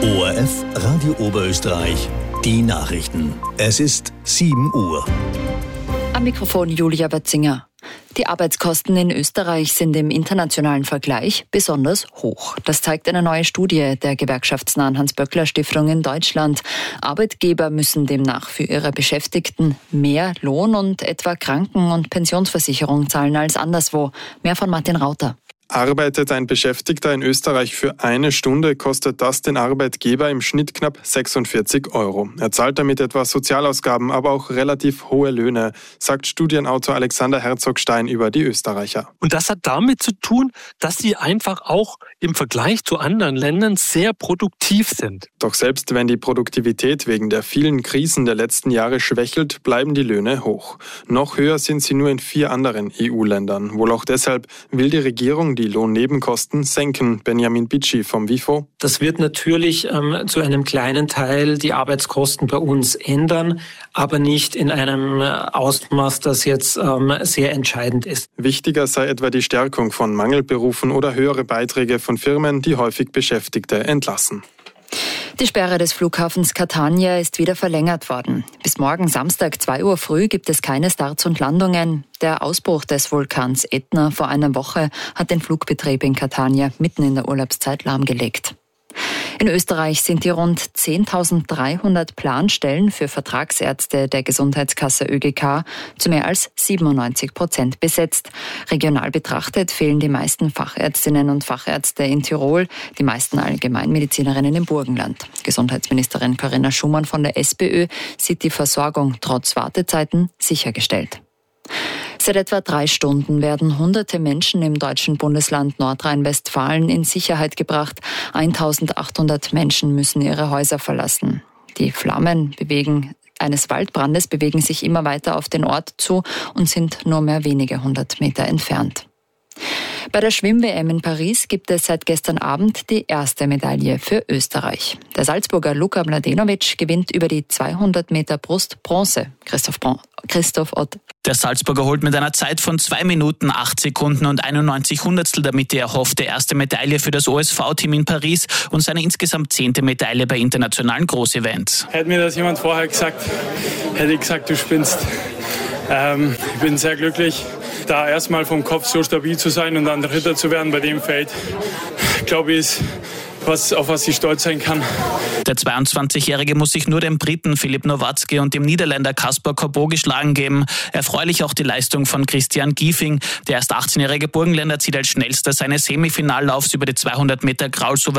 ORF Radio Oberösterreich, die Nachrichten. Es ist 7 Uhr. Am Mikrofon Julia Batzinger. Die Arbeitskosten in Österreich sind im internationalen Vergleich besonders hoch. Das zeigt eine neue Studie der gewerkschaftsnahen Hans-Böckler-Stiftung in Deutschland. Arbeitgeber müssen demnach für ihre Beschäftigten mehr Lohn und etwa Kranken- und Pensionsversicherung zahlen als anderswo. Mehr von Martin Rauter. Arbeitet ein Beschäftigter in Österreich für 1 Stunde, kostet das den Arbeitgeber im Schnitt knapp 46 €. Er zahlt damit etwa Sozialausgaben, aber auch relativ hohe Löhne, sagt Studienautor Alexander Herzogstein über die Österreicher. Und das hat damit zu tun, dass sie einfach auch im Vergleich zu anderen Ländern sehr produktiv sind. Doch selbst wenn die Produktivität wegen der vielen Krisen der letzten Jahre schwächelt, bleiben die Löhne hoch. Noch höher sind sie nur in 4 anderen EU-Ländern. Wohl auch deshalb will die Regierung die Lohnnebenkosten senken. Benjamin Bitschi vom WIFO. Das wird natürlich zu einem kleinen Teil die Arbeitskosten bei uns ändern, aber nicht in einem Ausmaß, das jetzt sehr entscheidend ist. Wichtiger sei etwa die Stärkung von Mangelberufen oder höhere Beiträge von Firmen, die häufig Beschäftigte entlassen. Die Sperre des Flughafens Catania ist wieder verlängert worden. Bis morgen Samstag 2 Uhr früh gibt es keine Starts und Landungen. Der Ausbruch des Vulkans Etna vor einer Woche hat den Flugbetrieb in Catania mitten in der Urlaubszeit lahmgelegt. In Österreich sind die rund 10.300 Planstellen für Vertragsärzte der Gesundheitskasse ÖGK zu mehr als 97% besetzt. Regional betrachtet fehlen die meisten Fachärztinnen und Fachärzte in Tirol, die meisten Allgemeinmedizinerinnen im Burgenland. Gesundheitsministerin Corinna Schumann von der SPÖ sieht die Versorgung trotz Wartezeiten sichergestellt. Seit etwa 3 Stunden werden hunderte Menschen im deutschen Bundesland Nordrhein-Westfalen in Sicherheit gebracht. 1.800 Menschen müssen ihre Häuser verlassen. Die Flammen eines Waldbrandes bewegen sich immer weiter auf den Ort zu und sind nur mehr wenige 100 Meter entfernt. Bei der Schwimm-WM in Paris gibt es seit gestern Abend die erste Medaille für Österreich. Der Salzburger Luka Mladenovic gewinnt über die 200 Meter Brust Bronze. Christoph Ott. Der Salzburger holt mit einer Zeit von 2 Minuten, 8 Sekunden und 91 Hundertstel damit die erhoffte erste Medaille für das OSV-Team in Paris und seine insgesamt 10. Medaille bei internationalen Großevents. Hätte mir das jemand vorher gesagt, hätte ich gesagt, du spinnst. Ich bin sehr glücklich, da erstmal vom Kopf so stabil zu sein und dann Dritter zu werden bei dem Feld, glaube ich, ist auf was ich stolz sein kann. Der 22-Jährige muss sich nur dem Briten Filip Nowatzki und dem Niederländer Kasper Corbeau geschlagen geben. Erfreulich auch die Leistung von Christian Giefing. Der erst 18-jährige Burgenländer zieht als schnellster seine Semifinallaufs über die 200 Meter Kraul